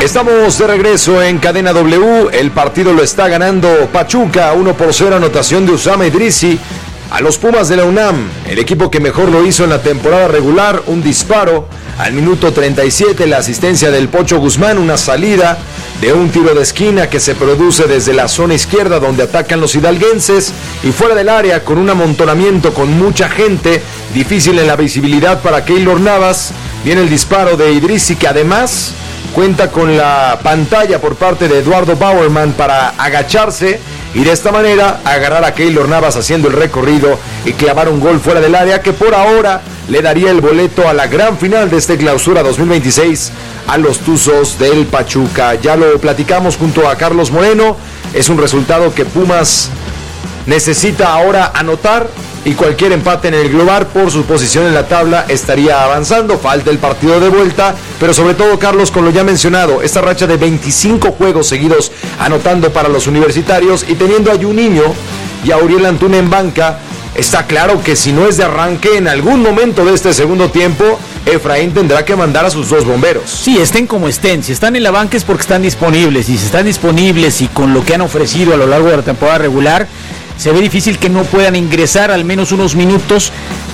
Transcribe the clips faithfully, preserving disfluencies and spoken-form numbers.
Estamos de regreso en Cadena W. El partido lo está ganando Pachuca, uno por cero, anotación de Usama Idrissi a los Pumas de la UNAM, el equipo que mejor lo hizo en la temporada regular. Un disparo al minuto treinta y siete, la asistencia del Pocho Guzmán, una salida de un tiro de esquina que se produce desde la zona izquierda donde atacan los hidalguenses, y fuera del área con un amontonamiento con mucha gente, difícil en la visibilidad para Keylor Navas. Viene el disparo de Idrissi, que además cuenta con la pantalla por parte de Eduardo Bauerman para agacharse y de esta manera agarrar a Keylor Navas haciendo el recorrido y clavar un gol fuera del área que por ahora le daría el boleto a la gran final de este Clausura dos mil veintiséis a los Tuzos del Pachuca. Ya lo platicamos junto a Carlos Moreno, es un resultado que Pumas necesita ahora anotar, y cualquier empate en el global por su posición en la tabla estaría avanzando. Falta el partido de vuelta, pero sobre todo, Carlos, con lo ya mencionado, esta racha de veinticinco juegos seguidos anotando para los universitarios y teniendo a Juninho y a Uriel Antuna en banca, está claro que si no es de arranque, en algún momento de este segundo tiempo Efraín tendrá que mandar a sus dos bomberos. Sí, estén como estén, si están en la banca es porque están disponibles, y si están disponibles y con lo que han ofrecido a lo largo de la temporada regular, se ve difícil que no puedan ingresar al menos unos minutos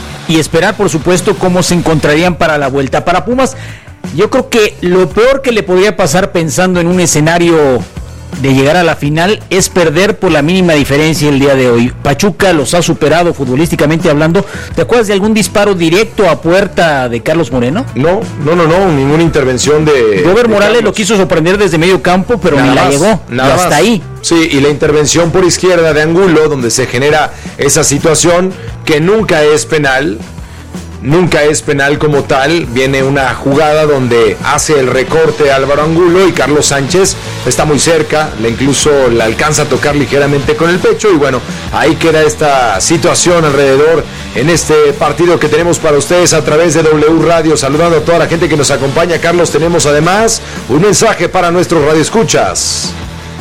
y esperar, por supuesto, cómo se encontrarían para la vuelta. Para Pumas, yo creo que lo peor que le podría pasar, pensando en un escenario de llegar a la final, es perder por la mínima diferencia el día de hoy. Pachuca los ha superado futbolísticamente hablando. ¿Te acuerdas de algún disparo directo a puerta de Carlos Moreno? No, no, no, no, ninguna intervención de... Robert de Morales Carlos. Lo quiso sorprender desde medio campo, pero nada ni más, la llegó, nada hasta más. ahí. Sí, y la intervención por izquierda de Angulo, donde se genera esa situación que nunca es penal, nunca es penal como tal. Viene una jugada donde hace el recorte Álvaro Angulo y Carlos Sánchez está muy cerca, le incluso la alcanza a tocar ligeramente con el pecho, y bueno, ahí queda esta situación alrededor en este partido que tenemos para ustedes a través de W Radio. Saludando a toda la gente que nos acompaña, Carlos, tenemos además un mensaje para nuestros radioescuchas.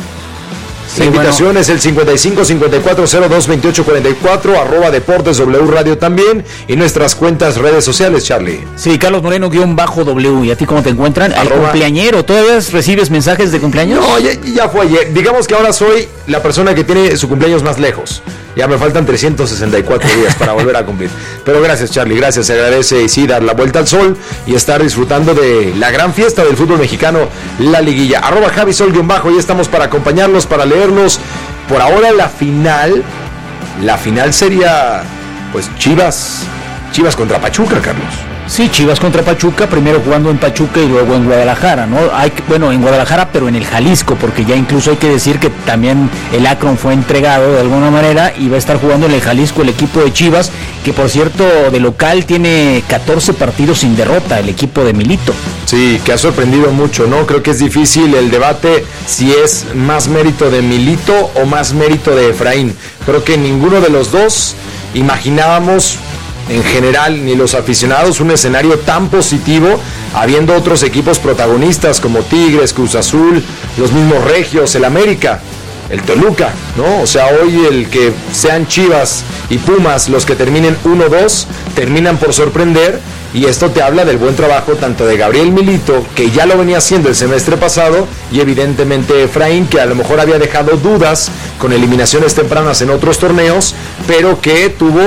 La Sí, invitación bueno. es el cincuenta y cinco, cincuenta y cuatro, cero dos, veintiocho cuarenta y cuatro, arroba Deportes W Radio también, y nuestras cuentas redes sociales, Charlie. Sí, Carlos Moreno guión bajo W. ¿Y a ti cómo te encuentran? Al Arroba. cumpleañero. ¿Todavía recibes mensajes de cumpleaños? No, ya, ya fue ayer. Digamos que ahora soy la persona que tiene su cumpleaños más lejos. Ya me faltan trescientos sesenta y cuatro días para volver a cumplir. Pero gracias, Charlie, gracias. Se agradece, y sí, dar la vuelta al sol y estar disfrutando de la gran fiesta del fútbol mexicano, la liguilla. Arroba Javi Sol guión bajo, y estamos para acompañarlos, para leerlos. Por ahora la final, la final sería pues Chivas, Chivas contra Pachuca, Carlos. Sí, Chivas contra Pachuca, primero jugando en Pachuca y luego en Guadalajara, ¿no? Hay, bueno, en Guadalajara, pero en el Jalisco, porque ya incluso hay que decir que también el Akron fue entregado de alguna manera y va a estar jugando en el Jalisco el equipo de Chivas, que por cierto de local tiene catorce partidos sin derrota, el equipo de Milito. Sí, que ha sorprendido mucho, ¿no? Creo que es difícil el debate si es más mérito de Milito o más mérito de Efraín. Creo que ninguno de los dos imaginábamos, en general, ni los aficionados, un escenario tan positivo, habiendo otros equipos protagonistas como Tigres, Cruz Azul, los mismos Regios, el América, el Toluca, ¿no? O sea, hoy el que sean Chivas y Pumas los que terminen uno dos, terminan por sorprender, y esto te habla del buen trabajo tanto de Gabriel Milito, que ya lo venía haciendo el semestre pasado, y evidentemente Efraín, que a lo mejor había dejado dudas con eliminaciones tempranas en otros torneos, pero que tuvo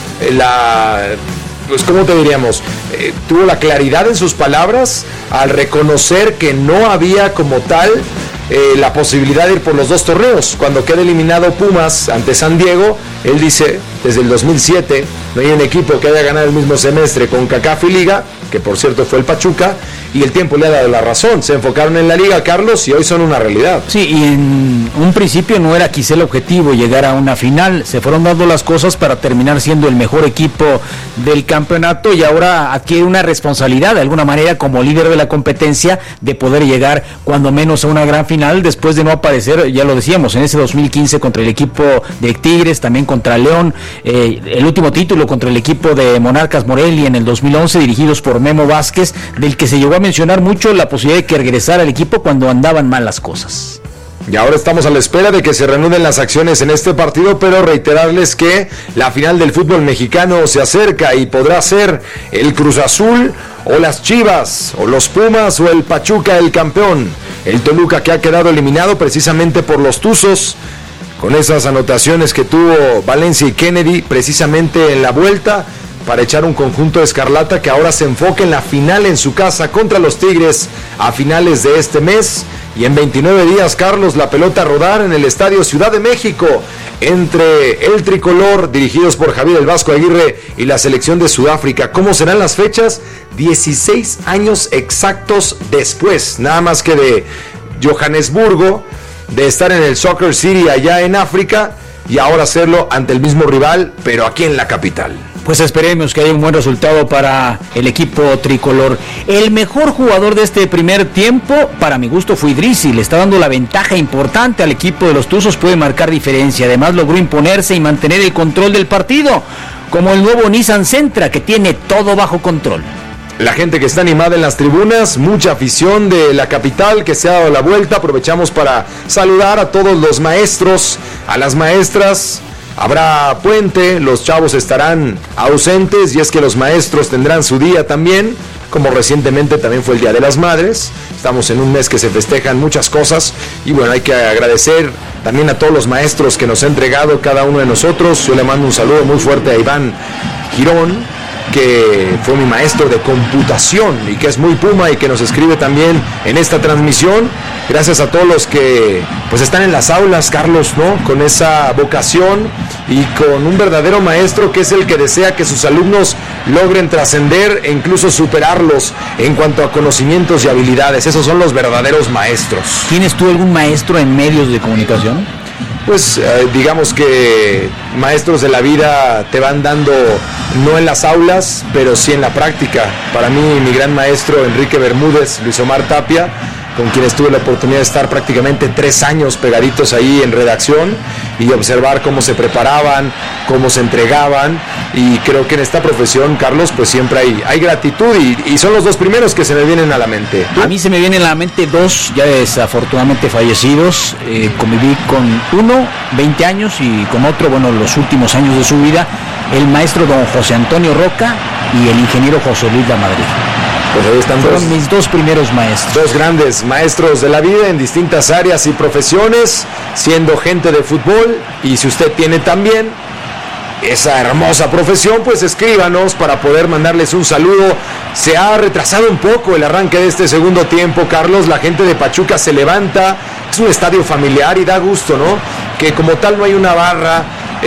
la, pues cómo te diríamos, eh, tuvo la claridad en sus palabras al reconocer que no había como tal eh, la posibilidad de ir por los dos torneos. Cuando queda eliminado Pumas ante San Diego, él dice, desde el dos mil siete no hay un equipo que haya ganado el mismo semestre con CONCACAF y Liga, que por cierto fue el Pachuca, y el tiempo le ha dado la razón. Se enfocaron en la Liga, Carlos, y hoy son una realidad. Sí, y en un principio no era quizá el objetivo llegar a una final, se fueron dando las cosas para terminar siendo el mejor equipo del campeonato, y ahora adquiere una responsabilidad de alguna manera como líder de la competencia de poder llegar cuando menos a una gran final, después de no aparecer, ya lo decíamos, en ese dos mil quince contra el equipo de Tigres, también contra León, eh, el último título contra el equipo de Monarcas Morelia en el dos mil once, dirigidos por Memo Vázquez, del que se llegó a mencionar mucho la posibilidad de que regresara al equipo cuando andaban mal las cosas. Y ahora estamos a la espera de que se reanuden las acciones en este partido, pero reiterarles que la final del fútbol mexicano se acerca y podrá ser el Cruz Azul o las Chivas o los Pumas o el Pachuca el campeón. El Toluca, que ha quedado eliminado precisamente por los Tuzos, con esas anotaciones que tuvo Valencia y Kennedy precisamente en la vuelta, para echar un conjunto de escarlata que ahora se enfoca en la final en su casa contra los Tigres a finales de este mes. Y en veintinueve días, Carlos, la pelota a rodar en el Estadio Ciudad de México entre el tricolor, dirigidos por Javier el Vasco Aguirre, y la selección de Sudáfrica. ¿Cómo serán las fechas? dieciséis años exactos después, nada más que de Johannesburgo, de estar en el Soccer City allá en África, y ahora hacerlo ante el mismo rival, pero aquí en la capital. Pues esperemos que haya un buen resultado para el equipo tricolor. El mejor jugador de este primer tiempo, para mi gusto, fue Idrissi. Le está dando la ventaja importante al equipo de los Tuzos, puede marcar diferencia. Además logró imponerse y mantener el control del partido, como el nuevo Nissan Sentra, que tiene todo bajo control. La gente que está animada en las tribunas, mucha afición de la capital que se ha dado la vuelta. Aprovechamos para saludar a todos los maestros, a las maestras. Habrá puente, los chavos estarán ausentes, y es que los maestros tendrán su día también, como recientemente también fue el Día de las Madres. Estamos en un mes que se festejan muchas cosas, y bueno, hay que agradecer también a todos los maestros que nos ha entregado cada uno de nosotros. Yo le mando un saludo muy fuerte a Iván Girón, que fue mi maestro de computación y que es muy Puma y que nos escribe también en esta transmisión. Gracias a todos los que pues están en las aulas, Carlos, ¿no? Con esa vocación y con un verdadero maestro que es el que desea que sus alumnos logren trascender e incluso superarlos en cuanto a conocimientos y habilidades. Esos son los verdaderos maestros. ¿Tienes tú algún maestro en medios de comunicación? Pues eh, digamos que maestros de la vida te van dando, no en las aulas, pero sí en la práctica. Para mí, mi gran maestro Enrique Bermúdez, Luis Omar Tapia, con quienes tuve la oportunidad de estar prácticamente tres años pegaditos ahí en redacción y observar cómo se preparaban, cómo se entregaban, y creo que en esta profesión, Carlos, pues siempre hay, hay gratitud y, y son los dos primeros que se me vienen a la mente. ¿Tú? A mí se me vienen a la mente dos ya desafortunadamente fallecidos. Eh, conviví con uno veinte años y con otro, bueno, los últimos años de su vida, el maestro don José Antonio Roca y el ingeniero José Luis Lamadrid. Pues ahí están Fueron dos, mis dos primeros maestros. Dos grandes maestros de la vida en distintas áreas y profesiones, siendo gente de fútbol. Y si usted tiene también esa hermosa profesión, pues escríbanos para poder mandarles un saludo. Se ha retrasado un poco el arranque de este segundo tiempo, Carlos. La gente de Pachuca se levanta. Es un estadio familiar y da gusto, ¿no? Que como tal no hay una barra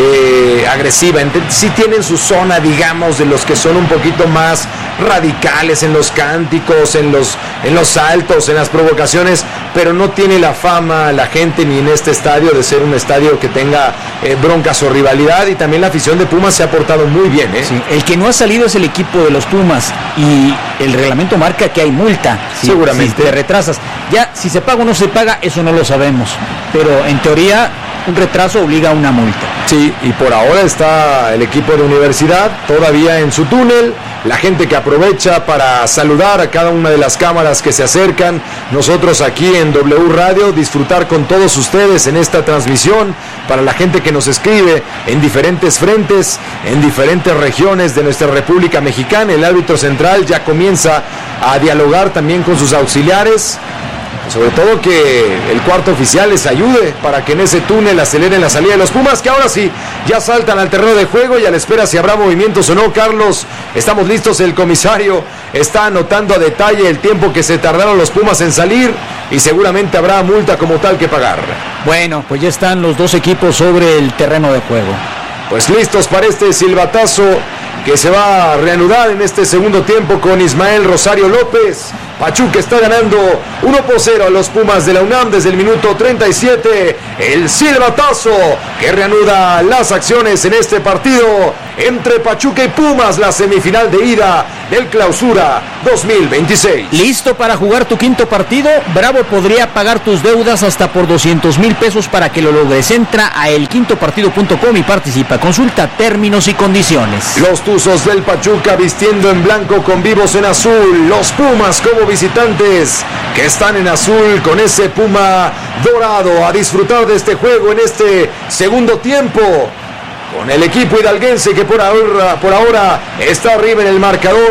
eh, agresiva. Sí tienen su zona, digamos, de los que son un poquito más radicales en los cánticos, en los, en los saltos, en las provocaciones, pero no tiene la fama la gente ni en este estadio de ser un estadio que tenga eh, broncas o rivalidad. Y también la afición de Pumas se ha portado muy bien, ¿eh? Sí, el que no ha salido es el equipo de los Pumas, y el reglamento marca que hay multa si, seguramente si te retrasas. Ya si se paga o no se paga, eso no lo sabemos, pero en teoría un retraso obliga a una multa. Sí, y por ahora está el equipo de Universidad todavía en su túnel. La gente que aprovecha para saludar a cada una de las cámaras que se acercan. Nosotros aquí en W Radio, disfrutar con todos ustedes en esta transmisión. Para la gente que nos escribe en diferentes frentes, en diferentes regiones de nuestra República Mexicana, el árbitro central ya comienza a dialogar también con sus auxiliares. Sobre todo que el cuarto oficial les ayude para que en ese túnel aceleren la salida de los Pumas, que ahora sí ya saltan al terreno de juego y a la espera si habrá movimientos o no. Carlos, estamos listos. El comisario está anotando a detalle el tiempo que se tardaron los Pumas en salir y seguramente habrá multa como tal que pagar. Bueno, pues ya están los dos equipos sobre el terreno de juego. Pues listos para este silbatazo que se va a reanudar en este segundo tiempo con Ismael Rosario López. Pachuca está ganando uno por cero a los Pumas de la UNAM desde el minuto treinta y siete. El silbatazo que reanuda las acciones en este partido entre Pachuca y Pumas, la semifinal de ida del Clausura dos mil veintiséis. ¿Listo para jugar tu quinto partido? Bravo podría pagar tus deudas hasta por doscientos mil pesos para que lo logres. Entra a el quinto partido punto com y participa. Consulta términos y condiciones. Los Tuzos del Pachuca vistiendo en blanco con vivos en azul. Los Pumas como visitantes que están en azul con ese Puma dorado. A disfrutar de este juego en este segundo tiempo con el equipo hidalguense que por ahora, por ahora está arriba en el marcador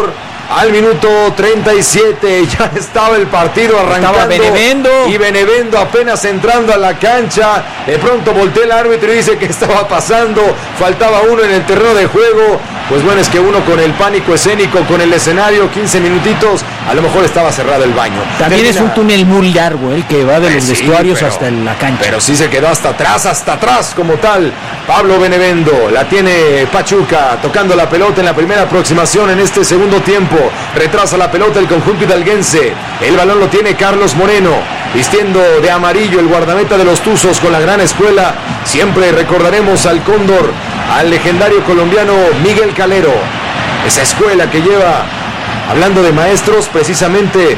Al minuto treinta y siete ya estaba el partido arrancando. Estaba Benevendo. Y Benevendo apenas entrando a la cancha. De pronto voltea el árbitro y dice que estaba pasando. Faltaba uno en el terreno de juego. Pues bueno, es que uno con el pánico escénico, con el escenario, quince minutitos, a lo mejor estaba cerrado el baño. También Termina... es un túnel muy largo, el que va de los sí, vestuarios pero, hasta la cancha. Pero sí se quedó hasta atrás, hasta atrás como tal. Pablo Benevendo, la tiene Pachuca, tocando la pelota en la primera aproximación en este segundo tiempo. Retrasa la pelota el conjunto hidalguense. El balón lo tiene Carlos Moreno, vistiendo de amarillo el guardameta de los Tuzos con la gran escuela. Siempre recordaremos al Cóndor, al legendario colombiano Miguel Calero. Esa escuela que lleva, hablando de maestros, precisamente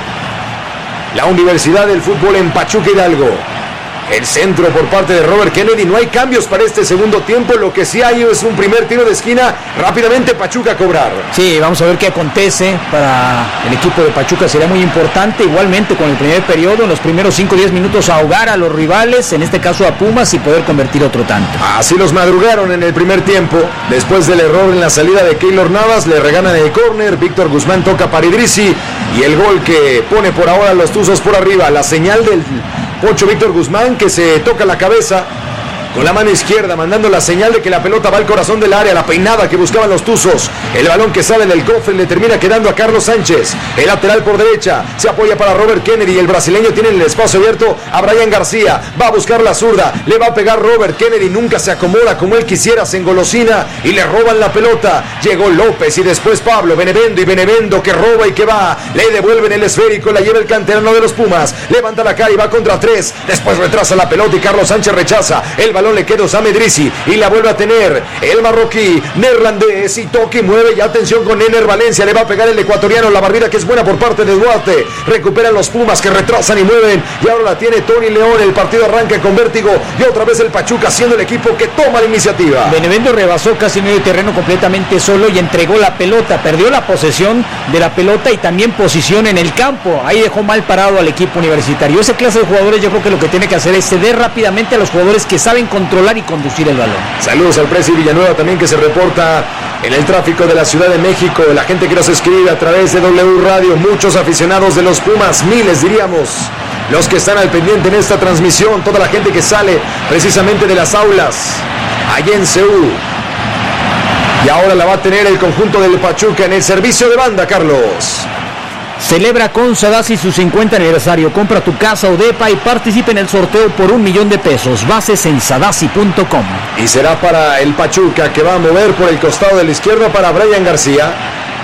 la Universidad del Fútbol en Pachuca Hidalgo. El centro por parte de Robert Kennedy. No hay cambios para este segundo tiempo. Lo que sí hay es un primer tiro de esquina. Rápidamente Pachuca a cobrar. Sí, vamos a ver qué acontece para el equipo de Pachuca. Será muy importante, igualmente con el primer periodo, en los primeros cinco o diez minutos, ahogar a los rivales, en este caso a Pumas, y poder convertir otro tanto. Así los madrugaron en el primer tiempo. Después del error en la salida de Keylor Navas, le regalan el córner. Víctor Guzmán toca para Idrissi. Y el gol que pone por ahora a los Tuzos por arriba. La señal del Pocho Víctor Guzmán, que se toca la cabeza con la mano izquierda, mandando la señal de que la pelota va al corazón del área, la peinada que buscaban los Tuzos. El balón que sale del cofre le termina quedando a Carlos Sánchez. El lateral por derecha se apoya para Robert Kennedy. El brasileño tiene el espacio abierto a Brian García. Va a buscar la zurda, le va a pegar Robert Kennedy. Nunca se acomoda como él quisiera, se engolosina y le roban la pelota. Llegó López y después Pablo Benevendo, y Benevendo que roba y que va. Le devuelven el esférico, la lleva el canterano de los Pumas. Levanta la cara y va contra tres. Después retrasa la pelota y Carlos Sánchez rechaza. El balón le queda a Osama Idrissi y la vuelve a tener el marroquí neerlandés, y toque y mueve. Y atención con Ener Valencia, le va a pegar el ecuatoriano. La barrida que es buena por parte de Duarte. Recuperan los Pumas que retrasan y mueven, y ahora la tiene Tony León. El partido arranca con vértigo y otra vez el Pachuca siendo el equipo que toma la iniciativa. Benevendo rebasó casi medio terreno completamente solo y entregó la pelota, perdió la posesión de la pelota y también posición en el campo. Ahí dejó mal parado al equipo universitario. Ese clase de jugadores, yo creo que lo que tiene que hacer es ceder rápidamente a los jugadores que saben controlar y conducir el balón. Saludos al Presi Villanueva también, que se reporta en el tráfico de la Ciudad de México. La gente que nos escribe a través de W Radio, muchos aficionados de los Pumas, miles diríamos, los que están al pendiente en esta transmisión. Toda la gente que sale precisamente de las aulas allá en Seúl. Y ahora la va a tener el conjunto del Pachuca en el servicio de banda, Carlos. Celebra con Sadasi su cincuenta aniversario. Compra tu casa o depa y participa en el sorteo por un millón de pesos. Bases en sadasi punto com. Y será para el Pachuca, que va a mover por el costado de la izquierda para Brian García.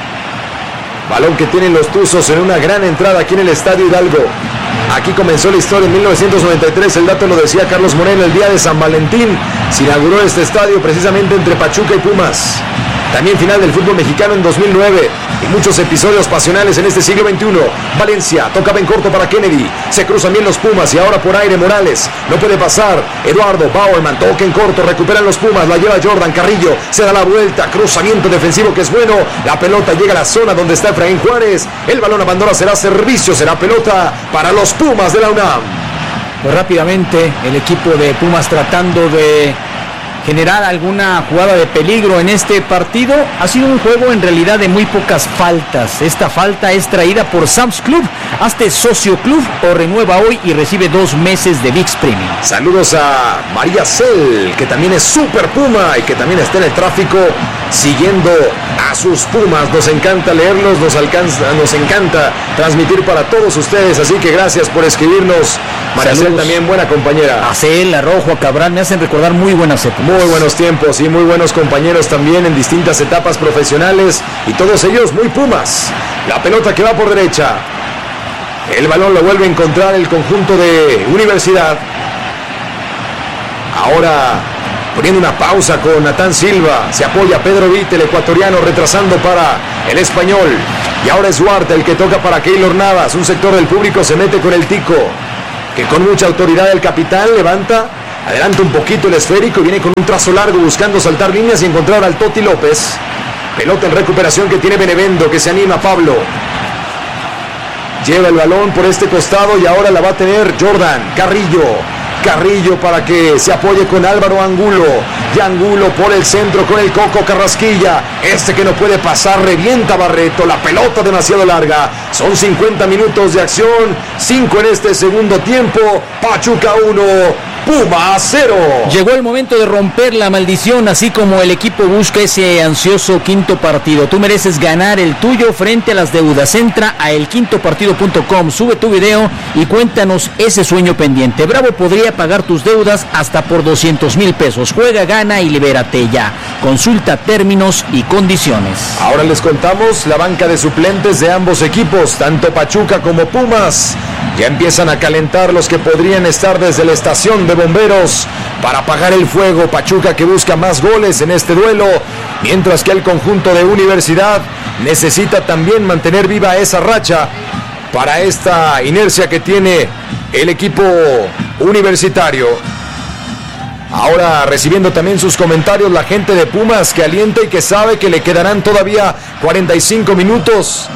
Balón que tienen los Tuzos en una gran entrada aquí en el Estadio Hidalgo. Aquí comenzó la historia en mil novecientos noventa y tres, el dato lo decía Carlos Moreno, el día de San Valentín. Se inauguró este estadio precisamente entre Pachuca y Pumas. También final del fútbol mexicano en dos mil nueve y muchos episodios pasionales en este siglo veintiuno. Valencia tocaba en corto para Kennedy, se cruzan bien los Pumas y ahora por aire Morales, no puede pasar. Eduardo Bauerman toca en corto, recuperan los Pumas, la lleva Jordan Carrillo, se da la vuelta, cruzamiento defensivo que es bueno, la pelota llega a la zona donde está Efraín Juárez, el balón abandona, será servicio, será pelota para los Pumas de la UNAM. Pues rápidamente el equipo de Pumas tratando de generar alguna jugada de peligro en este partido. Ha sido un juego en realidad de muy pocas faltas. Esta falta es traída por Sam's Club. Hazte socio club o renueva hoy y recibe dos meses de V I X Premium. Saludos a María Cel, que también es super Puma y que también está en el tráfico siguiendo a sus Pumas. Nos encanta leerlos, nos, alcanza, nos encanta transmitir para todos ustedes, así que gracias por escribirnos. María Cel también, buena compañera. A Cel, a Rojo, a Cabral, me hacen recordar muy buenas épocas. Muy buenos tiempos y muy buenos compañeros también en distintas etapas profesionales, y todos ellos muy Pumas. La pelota que va por derecha, el balón lo vuelve a encontrar el conjunto de Universidad. Ahora poniendo una pausa con Natán Silva, se apoya Pedro Vitt, el ecuatoriano, retrasando para el español, y ahora es Duarte el que toca para Keylor Navas. Un sector del público se mete con el Tico, que con mucha autoridad el capitán levanta, adelanta un poquito el esférico, viene con un trazo largo buscando saltar líneas y encontrar al Toti López. Pelota en recuperación que tiene Benevendo, que se anima Pablo. Lleva el balón por este costado y ahora la va a tener Jordan Carrillo. Carrillo para que se apoye con Álvaro Angulo. Y Angulo por el centro con el Coco Carrasquilla. Este que no puede pasar, revienta Barreto. La pelota demasiado larga. Son cincuenta minutos de acción. cinco en este segundo tiempo. Pachuca uno. Puma cero. Llegó el momento de romper la maldición, así como el equipo busca ese ansioso quinto partido. Tú mereces ganar el tuyo frente a las deudas. Entra a el quinto partido punto com, sube tu video y cuéntanos ese sueño pendiente. Bravo podría pagar tus deudas hasta por doscientos mil pesos. Juega, gana y libérate ya. Consulta términos y condiciones. Ahora les contamos la banca de suplentes de ambos equipos, tanto Pachuca como Pumas. Ya empiezan a calentar los que podrían estar desde la estación de bomberos para apagar el fuego. Pachuca que busca más goles en este duelo, mientras que el conjunto de Universidad necesita también mantener viva esa racha para esta inercia que tiene el equipo universitario. Ahora recibiendo también sus comentarios la gente de Pumas, que alienta y que sabe que le quedarán todavía cuarenta y cinco minutos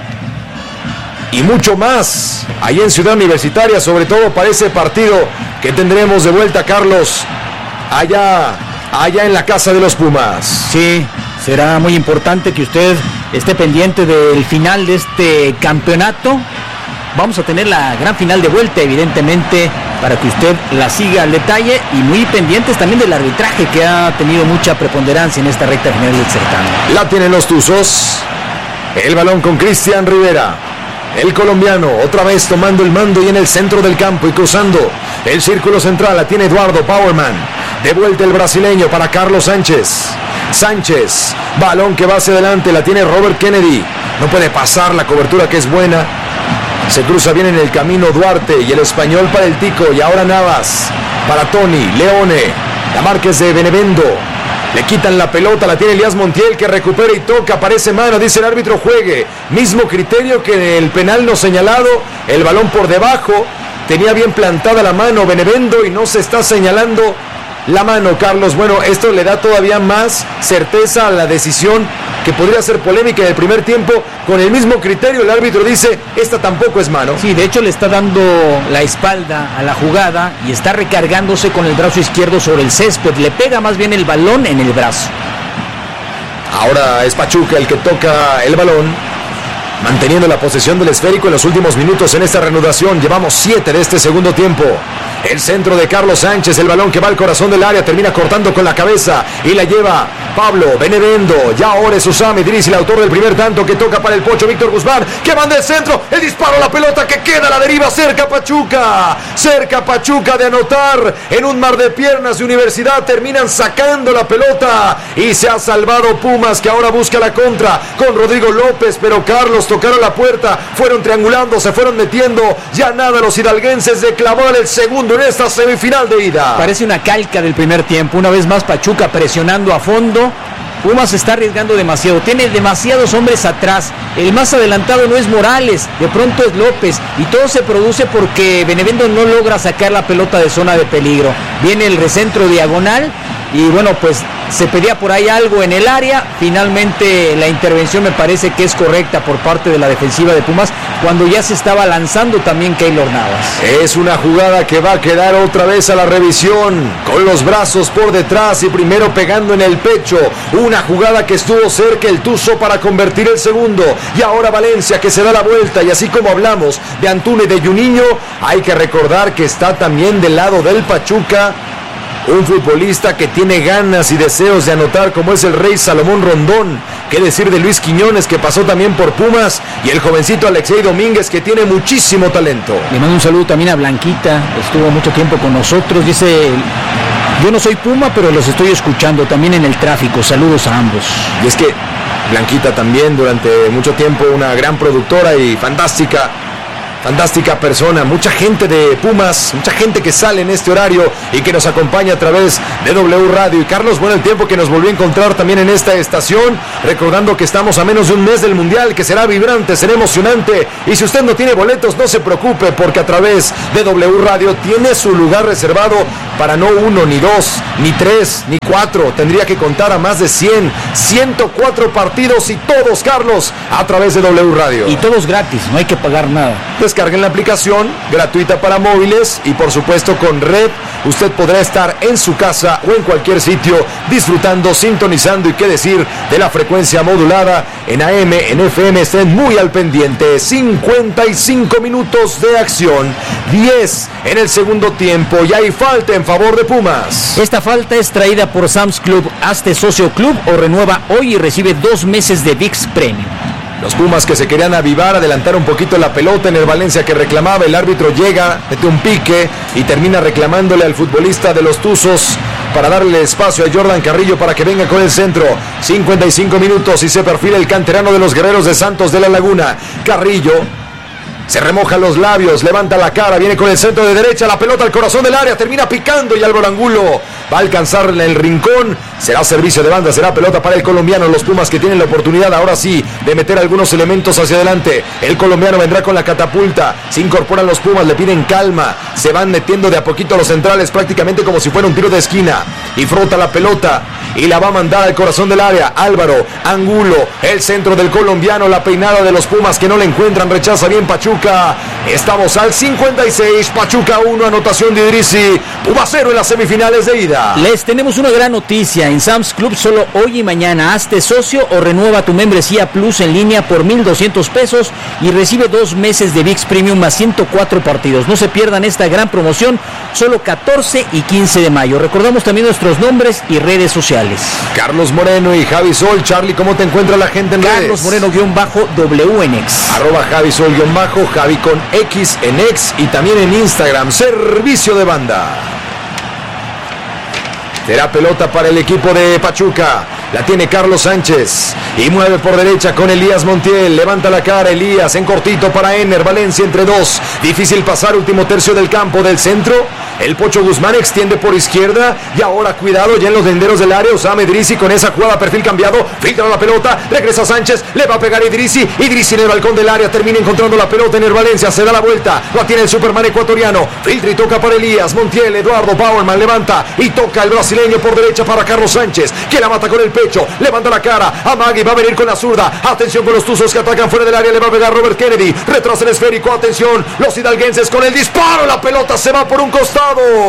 y mucho más ahí en Ciudad Universitaria, sobre todo para ese partido que tendremos de vuelta, Carlos, allá, allá en la casa de los Pumas. Sí, será muy importante que usted esté pendiente del final de este campeonato. Vamos a tener la gran final de vuelta, evidentemente, para que usted la siga al detalle, y muy pendientes también del arbitraje, que ha tenido mucha preponderancia en esta recta final del certamen. La tienen los Tuzos. El balón con Cristian Rivera. El colombiano otra vez tomando el mando y en el centro del campo y cruzando el círculo central. La tiene Eduardo Powerman. De vuelta el brasileño para Carlos Sánchez. Sánchez, balón que va hacia adelante. La tiene Robert Kennedy. No puede pasar la cobertura, que es buena. Se cruza bien en el camino Duarte y el español para el Tico. Y ahora Navas para Tony Leone. La marca es de Benevendo. Le quitan la pelota, la tiene Elías Montiel, que recupera y toca, parece mano, dice el árbitro, juegue. Mismo criterio que el penal no señalado, el balón por debajo, tenía bien plantada la mano Benevendo y no se está señalando la mano, Carlos. Bueno, esto le da todavía más certeza a la decisión, que podría ser polémica del primer tiempo. Con el mismo criterio el árbitro dice, esta tampoco es mano. Sí, de hecho le está dando la espalda a la jugada y está recargándose con el brazo izquierdo sobre el césped. Le pega más bien el balón en el brazo. Ahora es Pachuca el que toca el balón, manteniendo la posesión del esférico en los últimos minutos en esta reanudación. Llevamos siete de este segundo tiempo. El centro de Carlos Sánchez, el balón que va al corazón del área, termina cortando con la cabeza y la lleva Pablo Benevendo. Ya ahora es Usame Idrisi, el autor del primer tanto, que toca para el Pocho Víctor Guzmán, que manda el centro, el disparo, la pelota que queda a la deriva, cerca Pachuca, cerca Pachuca de anotar. En un mar de piernas de Universidad terminan sacando la pelota y se ha salvado Pumas, que ahora busca la contra con Rodrigo López, pero Carlos tocaron la puerta, fueron triangulando, se fueron metiendo, ya nada los hidalguenses de clavar el segundo en esta semifinal de ida. Parece una calca del primer tiempo, una vez más Pachuca presionando a fondo. Pumas se está arriesgando demasiado, tiene demasiados hombres atrás. El más adelantado no es Morales, de pronto es López, y todo se produce porque Benevendo no logra sacar la pelota de zona de peligro. Viene el recentro diagonal y bueno, pues se pedía por ahí algo en el área. Finalmente la intervención me parece que es correcta por parte de la defensiva de Pumas, cuando ya se estaba lanzando también Keylor Navas. Es una jugada que va a quedar otra vez a la revisión, con los brazos por detrás y primero pegando en el pecho. Una jugada que estuvo cerca el Tuzo para convertir el segundo, y ahora Valencia, que se da la vuelta. Y así como hablamos de Antuna y de Juninho, hay que recordar que está también del lado del Pachuca un futbolista que tiene ganas y deseos de anotar, como es el Rey Salomón Rondón. Qué decir de Luis Quiñones, que pasó también por Pumas, y el jovencito Alexei Domínguez, que tiene muchísimo talento. Le mando un saludo también a Blanquita, estuvo mucho tiempo con nosotros. Dice, yo no soy Puma, pero los estoy escuchando también en el tráfico. Saludos a ambos. Y es que Blanquita también durante mucho tiempo una gran productora y fantástica Fantástica persona, mucha gente de Pumas, mucha gente que sale en este horario y que nos acompaña a través de W Radio. Y Carlos, bueno, el tiempo que nos volvió a encontrar también en esta estación, recordando que estamos a menos de un mes del Mundial, que será vibrante, será emocionante. Y si usted no tiene boletos, no se preocupe, porque a través de W Radio tiene su lugar reservado para no uno, ni dos, ni tres, ni cuatro. Tendría que contar a más de cien, ciento cuatro partidos, y todos, Carlos, a través de W Radio. Y todos gratis, no hay que pagar nada. Pues Descarguen la aplicación, gratuita para móviles y por supuesto con red. Usted podrá estar en su casa o en cualquier sitio disfrutando, sintonizando y qué decir de la frecuencia modulada en A M, en F M. Estén muy al pendiente. cincuenta y cinco minutos de acción, diez en el segundo tiempo y hay falta en favor de Pumas. Esta falta es traída por Sam's Club. Hazte socio club o renueva hoy y recibe dos meses de V I X Premium. Los Pumas que se querían avivar, adelantar un poquito la pelota en el Valencia que reclamaba, el árbitro llega, mete un pique y termina reclamándole al futbolista de los Tuzos para darle espacio a Jordan Carrillo para que venga con el centro. cincuenta y cinco minutos y se perfila el canterano de los Guerreros de Santos de la Laguna. Carrillo se remoja los labios, levanta la cara, viene con el centro de derecha, la pelota al corazón del área, termina picando y Álvaro Angulo va a alcanzar en el rincón. Será servicio de banda, será pelota para el colombiano. Los Pumas que tienen la oportunidad ahora sí de meter algunos elementos hacia adelante. El colombiano vendrá con la catapulta, se incorporan los Pumas, le piden calma, se van metiendo de a poquito a los centrales prácticamente como si fuera un tiro de esquina y frota la pelota y la va a mandar al corazón del área. Álvaro Angulo, el centro del colombiano, la peinada de los Pumas que no le encuentran, rechaza bien Pachuca. Estamos al cincuenta y seis, Pachuca uno, anotación de Idrissi, Pumas cero en las semifinales de ida. Les tenemos una gran noticia, en Sam's Club solo hoy y mañana hazte socio o renueva tu membresía Plus en línea por mil doscientos pesos y recibe dos meses de V I X Premium más ciento cuatro partidos. No se pierdan esta gran promoción, solo catorce y quince de mayo. Recordamos también nuestros nombres y redes sociales. Carlos Moreno y Javi Sol. Charlie, ¿cómo te encuentra la gente en Carlos redes? Carlos Moreno guión bajo W en X. Arroba Javi Sol guión bajo, Javi con X en X y también en Instagram. Servicio de banda. Será pelota para el equipo de Pachuca. La tiene Carlos Sánchez y mueve por derecha con Elías Montiel. Levanta la cara Elías en cortito para Ener. Valencia entre dos. Difícil pasar, último tercio del campo del centro. El Pocho Guzmán extiende por izquierda y ahora cuidado ya en los linderos del área. Usame Idrissi con esa jugada, perfil cambiado. Filtra la pelota, regresa Sánchez, le va a pegar Idrissi. Idrissi en el balcón del área termina encontrando la pelota en el Valencia. Se da la vuelta, la tiene el Superman ecuatoriano. Filtra y toca para Elías Montiel. Eduardo Bauerman levanta y toca el brasileño por derecha para Carlos Sánchez, que la mata con el pecho. Levanta la cara, Amagui va a venir con la zurda. Atención con los Tuzos que atacan fuera del área. Le va a pegar Robert Kennedy, retrasa el esférico. Atención, los hidalguenses con el disparo. La pelota se va por un costado.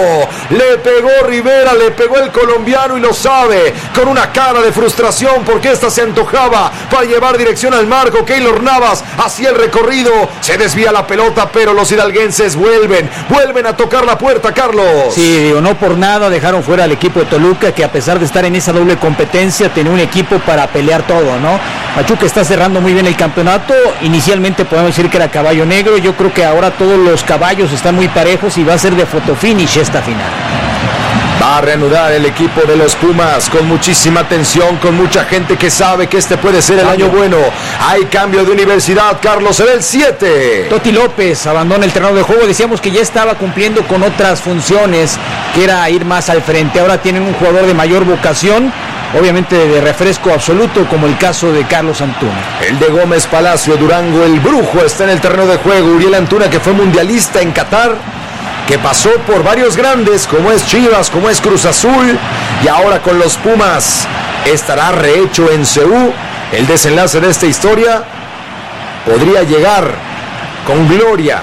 Le pegó Rivera, le pegó el colombiano y lo sabe. Con una cara de frustración porque esta se antojaba para llevar dirección al marco. Keylor Navas hacía el recorrido. Se desvía la pelota, pero los hidalguenses vuelven, vuelven a tocar la puerta, Carlos. Sí, digo, no por nada dejaron fuera al equipo de Toluca, que a pesar de estar en esa doble competencia, tenía un equipo para pelear todo, ¿no? Pachuca está cerrando muy bien el campeonato. Inicialmente podemos decir que era caballo negro. Yo creo que ahora todos los caballos están muy parejos y va a ser de fotofinish esta final. Va a reanudar el equipo de los Pumas con muchísima atención, con mucha gente que sabe que este puede ser el año bueno. Hay cambio de universidad, Carlos, será el siete. Toti López abandona el terreno de juego. Decíamos que ya estaba cumpliendo con otras funciones, que era ir más al frente. Ahora tienen un jugador de mayor vocación, obviamente de refresco absoluto, como el caso de Carlos Antuna. El de Gómez Palacio, Durango, el brujo, está en el terreno de juego. Uriel Antuna, que fue mundialista en Qatar, que pasó por varios grandes, como es Chivas, como es Cruz Azul, y ahora con los Pumas estará rehecho en Seúl. El desenlace de esta historia podría llegar con gloria.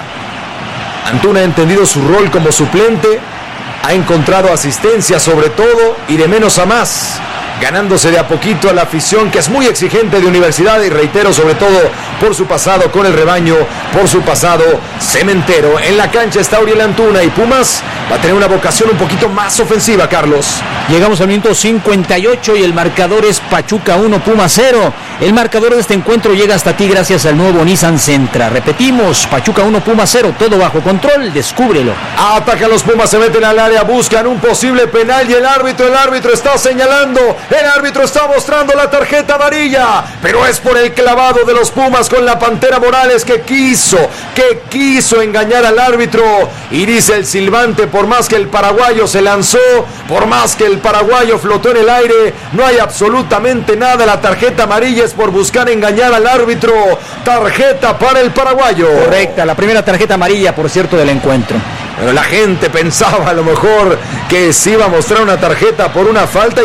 Antuna ha entendido su rol como suplente, ha encontrado asistencia sobre todo y de menos a más, ganándose de a poquito a la afición que es muy exigente de Universidad, y reitero, sobre todo por su pasado con el rebaño, por su pasado cementero. En la cancha está Uriel Antuna y Pumas va a tener una vocación un poquito más ofensiva, Carlos. Llegamos al minuto cincuenta y ocho y el marcador es Pachuca uno, Pumas cero. El marcador de este encuentro llega hasta ti gracias al nuevo Nissan Sentra. Repetimos, Pachuca uno, Pumas cero, todo bajo control, descúbrelo. Atacan los Pumas, se meten al área, buscan un posible penal y el árbitro, el árbitro está señalando, el árbitro está mostrando la tarjeta amarilla, pero es por el clavado de los Pumas con la Pantera Morales que quiso, que quiso engañar al árbitro, y dice el silbante, por más que el paraguayo se lanzó, por más que el paraguayo flotó en el aire, no hay absolutamente nada. La tarjeta amarilla es por buscar engañar al árbitro. Tarjeta para el paraguayo. Correcta, la primera tarjeta amarilla, por cierto, del encuentro. Pero la gente pensaba a lo mejor que se iba a mostrar una tarjeta por una falta